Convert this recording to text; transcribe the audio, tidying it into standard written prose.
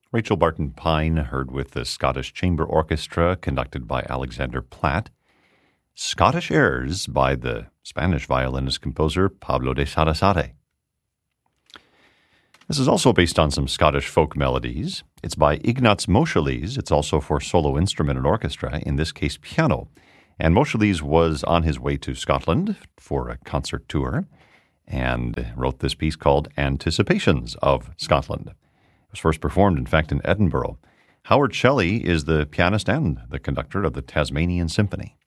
Rachel Barton Pine, heard with the Scottish Chamber Orchestra, conducted by Alexander Platt. Scottish Airs by the Spanish violinist-composer Pablo de Sarasate. This is also based on some Scottish folk melodies. It's by Ignaz Moscheles. It's also for solo instrument and orchestra, in this case piano. And Moscheles was on his way to Scotland for a concert tour and wrote this piece called Anticipations of Scotland. It was first performed, in fact, in Edinburgh. Howard Shelley is the pianist and the conductor of the Tasmanian Symphony.